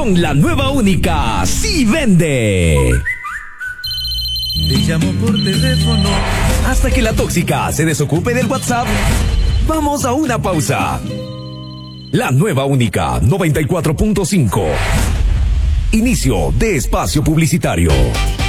Con la nueva única, sí vende. Te llamo por teléfono. Hasta que la tóxica se desocupe del WhatsApp, vamos a una pausa. La nueva única 94.5. Inicio de espacio publicitario.